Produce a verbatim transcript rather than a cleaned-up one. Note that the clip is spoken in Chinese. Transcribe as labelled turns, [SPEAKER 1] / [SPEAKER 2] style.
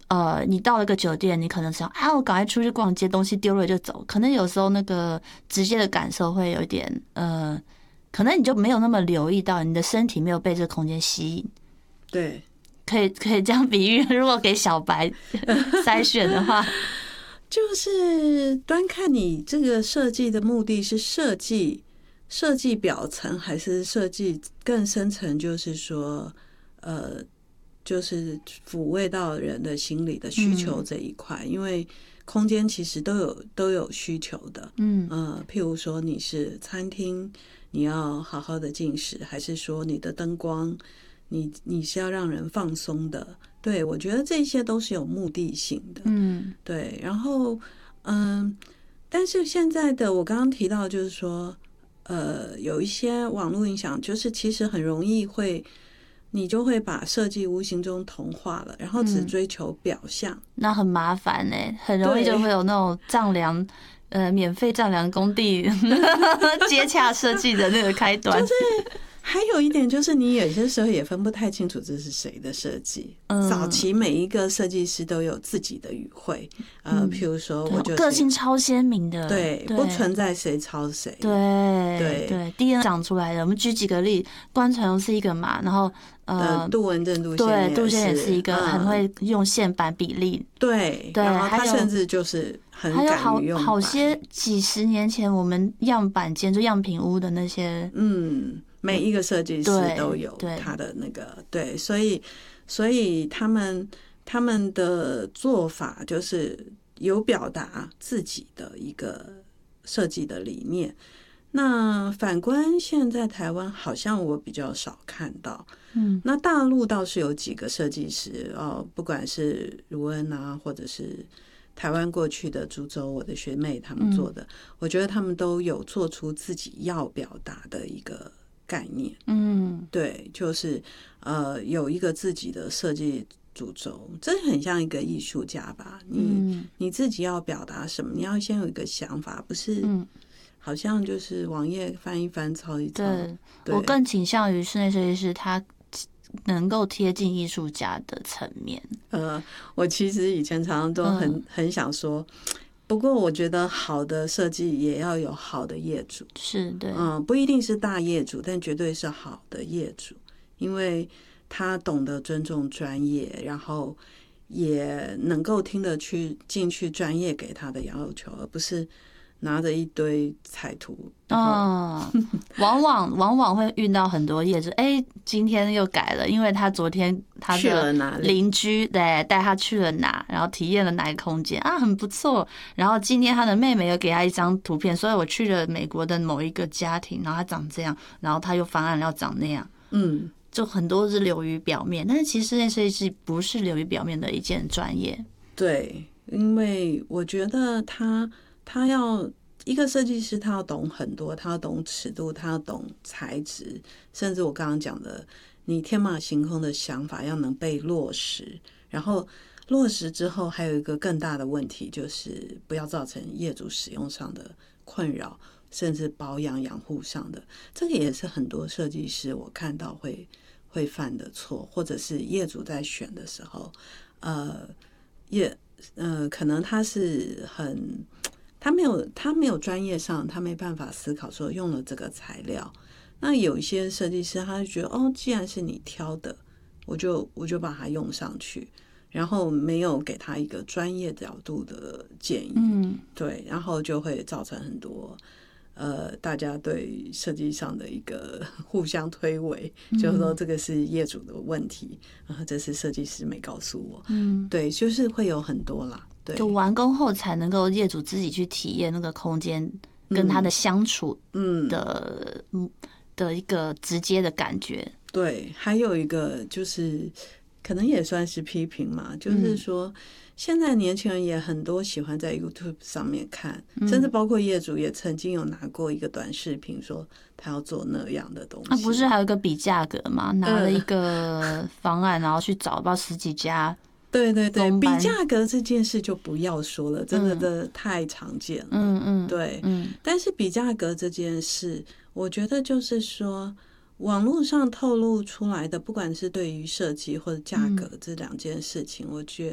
[SPEAKER 1] 呃，你到了一个酒店，你可能想啊，我赶快出去逛街，东西丢了就走。可能有时候那个直接的感受会有一点，呃，可能你就没有那么留意到，你的身体没有被这个空间吸引。
[SPEAKER 2] 对，
[SPEAKER 1] 可以可以这样比喻，如果给小白筛选的话，
[SPEAKER 2] 就是端看你这个设计的目的是设计设计表层，还是设计更深层，就是说，呃，就是抚慰到人的心理的需求这一块，嗯、因为空间其实都有都有需求的，嗯呃，譬如说你是餐厅，你要好好的进食，还是说你的灯光，你你是要让人放松的？对，我觉得这些都是有目的性的，嗯，对。然后，嗯，但是现在的我刚刚提到，就是说，呃，有一些网络影响，就是其实很容易会，你就会把设计无形中同化了，然后只追求表象，嗯、
[SPEAKER 1] 那很麻烦哎、欸，很容易就会有那种丈量，呃，免费丈量工地接洽设计的那个开端，
[SPEAKER 2] 就是。还有一点就是，你有些时候也分不太清楚这是谁的设计。嗯，早期每一个设计师都有自己的语汇，呃，譬如说我就是
[SPEAKER 1] 个性超鲜明的，
[SPEAKER 2] 对，不存在谁抄谁，
[SPEAKER 1] 对对对 ，D N A 长出来的。我们举几个例，关传荣是一个嘛，然后呃，
[SPEAKER 2] 杜文正、杜
[SPEAKER 1] 对，杜先也
[SPEAKER 2] 是
[SPEAKER 1] 一个很会用线板比例，
[SPEAKER 2] 对对，然后他甚至就是很敢于用板，
[SPEAKER 1] 还有好好些几十年前我们样板间就样品屋的那些，
[SPEAKER 2] 嗯。每一个设计师都有他的那个 对, 对，所以所以他们他们的做法就是有表达自己的一个设计的理念。那反观现在台湾，好像我比较少看到。嗯，那大陆倒是有几个设计师哦，不管是如恩啊，或者是台湾过去的株洲，我的学妹他们做的，嗯、我觉得他们都有做出自己要表达的一个概念，嗯，对，就是呃有一个自己的设计主轴，这很像一个艺术家吧？你、嗯、你自己要表达什么？你要先有一个想法，不是？嗯，好像就是网页翻一翻、抄一抄。
[SPEAKER 1] 对，对我更倾向于室内设计师，他能够贴近艺术家的层面。
[SPEAKER 2] 呃，我其实以前常常都很、嗯、很想说。不过我觉得好的设计也要有好的业主，
[SPEAKER 1] 是对，
[SPEAKER 2] 嗯，不一定是大业主，但绝对是好的业主，因为他懂得尊重专业，然后也能够听得去进去专业给他的要求，而不是拿着一堆彩图。
[SPEAKER 1] 哦，往往往往会遇到很多业主，哎、欸，今天又改了，因为他昨天他的邻居对带他去了哪，然后体验了哪个空间啊，很不错。然后今天他的妹妹又给他一张图片，所以我去了美国的某一个家庭，然后他长这样，然后他又方案要长那样，嗯，就很多是流于表面，但是其实室内设计师不是流于表面的一件专业。
[SPEAKER 2] 对，因为我觉得他他要。一个设计师，他要懂很多，他要懂尺度，他要懂材质，甚至我刚刚讲的，你天马行空的想法要能被落实。然后落实之后，还有一个更大的问题，就是不要造成业主使用上的困扰，甚至保养养护上的。这个也是很多设计师我看到会会犯的错，或者是业主在选的时候，呃，业呃，可能他是很。他没有，他没有专业上，他没办法思考说用了这个材料。那有一些设计师，他就觉得哦，既然是你挑的，我就我就把它用上去，然后没有给他一个专业角度的建议，嗯，对，然后就会造成很多呃大家对设计上的一个互相推诿，嗯、就是说这个是业主的问题，然后这是设计师没告诉我，嗯，对，就是会有很多啦。
[SPEAKER 1] 就完工后才能够业主自己去体验那个空间跟他的相处的、嗯、的一个直接的感觉。
[SPEAKER 2] 对，还有一个就是可能也算是批评嘛，就是说现在年轻人也很多喜欢在 YouTube 上面看，嗯、甚至包括业主也曾经有拿过一个短视频说他要做那样的东西。
[SPEAKER 1] 啊，不是还有一个比价格吗？拿了一个方案，然后去找不知道十几家。
[SPEAKER 2] 对对对，比价格这件事就不要说了，真的的太常见了。嗯嗯，对，嗯。但是比价格这件事，我觉得就是说，网络上透露出来的，不管是对于设计或者价格这两件事情，我觉